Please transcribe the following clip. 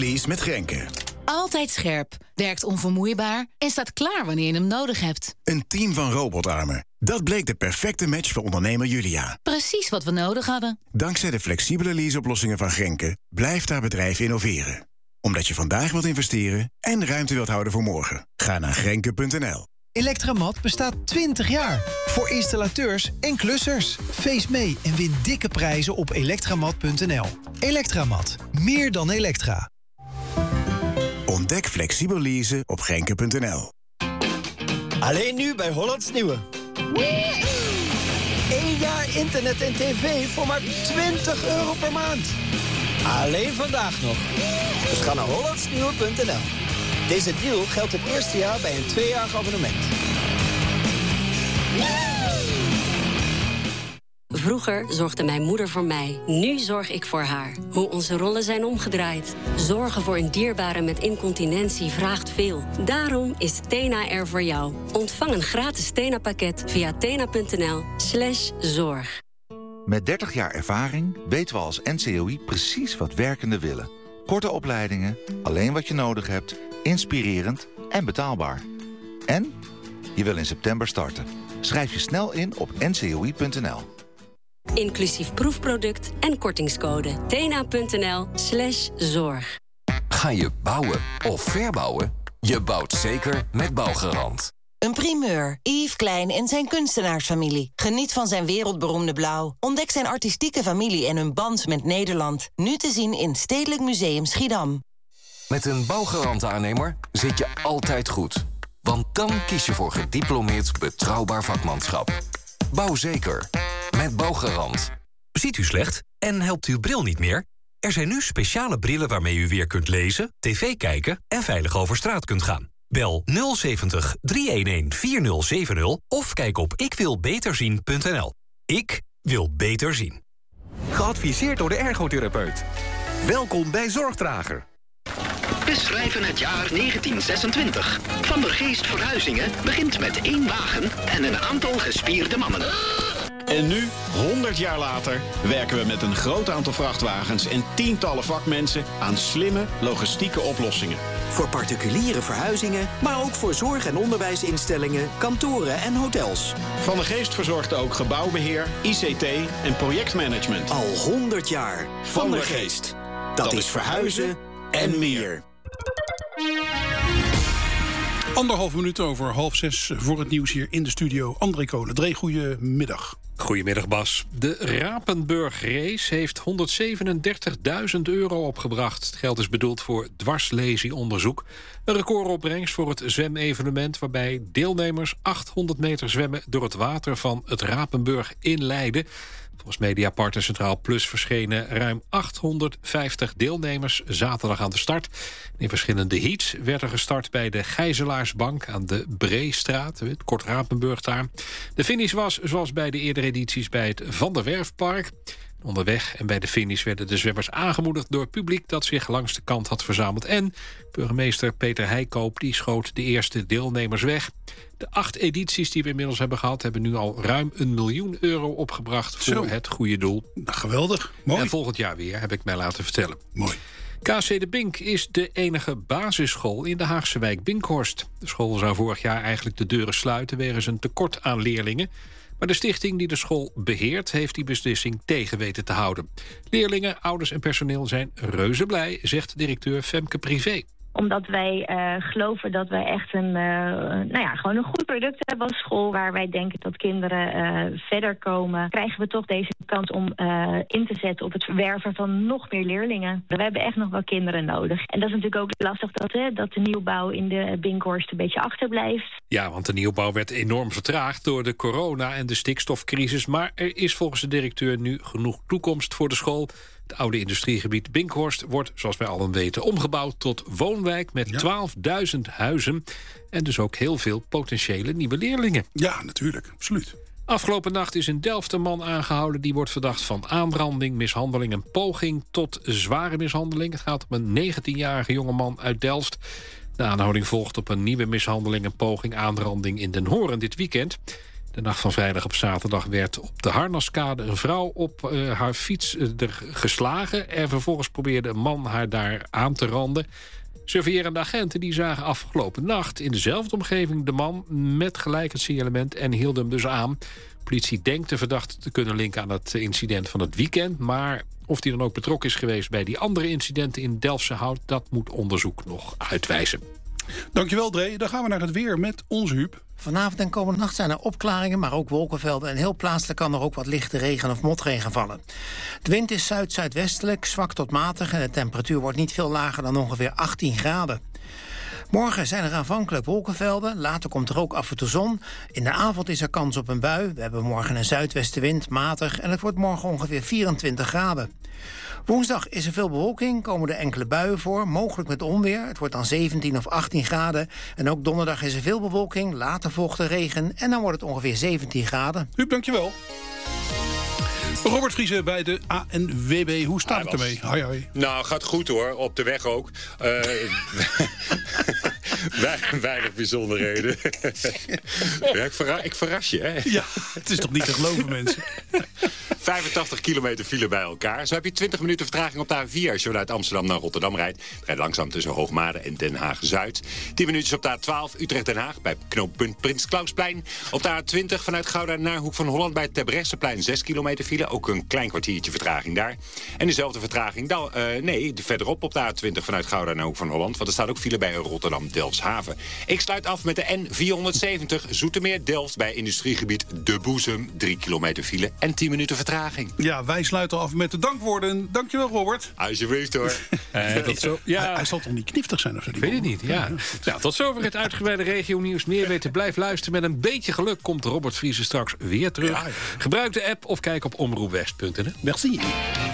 Lease met Grenke. Altijd scherp, werkt onvermoeibaar en staat klaar wanneer je hem nodig hebt. Een team van robotarmen. Dat bleek de perfecte match voor ondernemer Julia. Precies wat we nodig hadden. Dankzij de flexibele leaseoplossingen van Grenke blijft haar bedrijf innoveren. Omdat je vandaag wilt investeren en ruimte wilt houden voor morgen. Ga naar Grenke.nl. Electramat bestaat 20 jaar. Voor installateurs en klussers. Feest mee en win dikke prijzen op elektramat.nl. Electramat. Meer dan elektra. Ontdek flexibel leasen op Grenke.nl. Alleen nu bij Hollands Nieuwe. 1 jaar internet en tv voor maar €20 per maand. Alleen vandaag nog. Dus ga naar hollandsnieuwe.nl. Deze deal geldt het eerste jaar bij een 2-jarig abonnement. Vroeger zorgde mijn moeder voor mij. Nu zorg ik voor haar. Hoe onze rollen zijn omgedraaid. Zorgen voor een dierbare met incontinentie vraagt veel. Daarom is Tena er voor jou. Ontvang een gratis Tena-pakket via tena.nl/zorg. Met 30 jaar ervaring weten we als NCOI precies wat werkenden willen. Korte opleidingen, alleen wat je nodig hebt, inspirerend en betaalbaar. En je wil in september starten. Schrijf je snel in op ncoi.nl. Inclusief proefproduct en kortingscode. tena.nl/zorg. Ga je bouwen of verbouwen? Je bouwt zeker met Bouwgarant. Een primeur. Yves Klein en zijn kunstenaarsfamilie. Geniet van zijn wereldberoemde blauw. Ontdek zijn artistieke familie en hun band met Nederland. Nu te zien in Stedelijk Museum Schiedam. Met een Bouwgarant-aannemer zit je altijd goed. Want dan kies je voor gediplomeerd betrouwbaar vakmanschap. Bouw zeker. Met Bouwgarant. Ziet u slecht en helpt uw bril niet meer? Er zijn nu speciale brillen waarmee u weer kunt lezen, tv kijken en veilig over straat kunt gaan. Bel 070 311 4070 of kijk op ikwilbeterzien.nl. Ik wil beter zien. Geadviseerd door de ergotherapeut. Welkom bij Zorgdrager. We schrijven het jaar 1926. Van der Geest Verhuizingen begint met 1 wagen en een aantal gespierde mannen. En nu, 100 jaar later, werken we met een groot aantal vrachtwagens en tientallen vakmensen aan slimme logistieke oplossingen. Voor particuliere verhuizingen, maar ook voor zorg- en onderwijsinstellingen, kantoren en hotels. Van der Geest verzorgt ook gebouwbeheer, ICT en projectmanagement. Al 100 jaar. Van der Geest. Dat is verhuizen en meer. 1,5 minuut over 5:30 voor het nieuws hier in de studio. André Kolen. Dree, goedemiddag. Goedemiddag Bas. De Rapenburg Race heeft €137.000 opgebracht. Het geld is bedoeld voor dwarslesie-onderzoek. Een recordopbrengst voor het zwemevenement waarbij deelnemers 800 meter zwemmen door het water van het Rapenburg in Leiden. Volgens mediapartner Centraal Plus verschenen ruim 850 deelnemers zaterdag aan de start. In verschillende heats werd er gestart bij de Gijzelaarsbank aan de Breestraat, het Kort Rapenburg daar. De finish was, zoals bij de eerdere edities, bij het Van der Werfpark. Onderweg en bij de finish werden de zwemmers aangemoedigd door het publiek dat zich langs de kant had verzameld. En burgemeester Peter Heikoop die schoot de eerste deelnemers weg. De 8 edities die we inmiddels hebben gehad hebben nu al ruim €1 miljoen opgebracht voor het goede doel. Nou, geweldig. Mooi. En volgend jaar weer, heb ik mij laten vertellen. Mooi. KC de Bink is de enige basisschool in de Haagse wijk Binkhorst. De school zou vorig jaar eigenlijk de deuren sluiten wegens een tekort aan leerlingen. Maar de stichting die de school beheert heeft die beslissing tegen weten te houden. Leerlingen, ouders en personeel zijn reuze blij, zegt directeur Femke Privé. Omdat wij geloven dat wij echt gewoon een goed product hebben als school, waar wij denken dat kinderen verder komen, krijgen we toch deze kans om in te zetten op het verwerven van nog meer leerlingen. We hebben echt nog wel kinderen nodig. En dat is natuurlijk ook lastig dat de nieuwbouw in de Binkhorst een beetje achterblijft. Ja, want de nieuwbouw werd enorm vertraagd door de corona en de stikstofcrisis. Maar er is volgens de directeur nu genoeg toekomst voor de school. Het oude industriegebied Binkhorst wordt, zoals wij allen weten, omgebouwd tot woonwijk met 12.000 huizen. En dus ook heel veel potentiële nieuwe leerlingen. Ja, natuurlijk. Absoluut. Afgelopen nacht is in Delft een man aangehouden. Die wordt verdacht van aanranding, mishandeling en poging tot zware mishandeling. Het gaat om een 19-jarige jongeman uit Delft. De aanhouding volgt op een nieuwe mishandeling en poging aanranding in Den Hoorn dit weekend. De nacht van vrijdag op zaterdag werd op de Harnaskade een vrouw op haar fiets geslagen. En vervolgens probeerde een man haar daar aan te randen. Surveillerende agenten die zagen afgelopen nacht in dezelfde omgeving de man met gelijk het signalement en hielden hem dus aan. Politie denkt de verdachte te kunnen linken aan het incident van het weekend. Maar of hij dan ook betrokken is geweest bij die andere incidenten in Delftse Hout, dat moet onderzoek nog uitwijzen. Dankjewel, Dree. Dan gaan we naar het weer met onze Huub. Vanavond en komende nacht zijn er opklaringen, maar ook wolkenvelden. En heel plaatselijk kan er ook wat lichte regen of motregen vallen. De wind is zuid-zuidwestelijk, zwak tot matig en de temperatuur wordt niet veel lager dan ongeveer 18 graden. Morgen zijn er aanvankelijk wolkenvelden, later komt er ook af en toe zon. In de avond is er kans op een bui. We hebben morgen een zuidwestenwind, matig, en het wordt morgen ongeveer 24 graden. Woensdag is er veel bewolking, komen er enkele buien voor, mogelijk met onweer. Het wordt dan 17 of 18 graden. En ook donderdag is er veel bewolking, later volgt de regen en dan wordt het ongeveer 17 graden. Huub, dankjewel. Robert Vriese bij de ANWB. Hoe staat het ermee? Hoi, hoi. Nou, gaat goed hoor. Op de weg ook. Weinig bijzonderheden. Ja, ik verras je, hè? Ja, het is toch niet te geloven, mensen. 85 kilometer file bij elkaar. Zo heb je 20 minuten vertraging op de A4 als je vanuit Amsterdam naar Rotterdam rijdt. Het rijdt langzaam tussen Hoogmade en Den Haag-Zuid. 10 minuutjes op de A12 Utrecht-Den Haag bij knooppunt Prins Klausplein. Op de A20 vanuit Gouda naar Hoek van Holland bij het Terbrechtseplein 6 kilometer file. Ook een klein kwartiertje vertraging daar. En dezelfde vertraging, verderop op de A20 vanuit Gouda naar Hoek van Holland. Want er staat ook file bij Rotterdam-Delfshaven. Ik sluit af met de N470 Zoetermeer-Delft bij industriegebied De Boezem. 3 kilometer file en 10 minuten vertraging. Ja, wij sluiten af met de dankwoorden. Dankjewel, Robert. Alsjeblieft, hoor. Tot zo, ja. Hij zal toch niet kniftig zijn of zo? Ik weet het niet, ja. Nou, tot zover het uitgebreide regionieuws. Meer weten, blijf luisteren. Met een beetje geluk komt Robert Vriese straks weer terug. Ja. Gebruik de app of kijk op omroepwest.nl. Merci.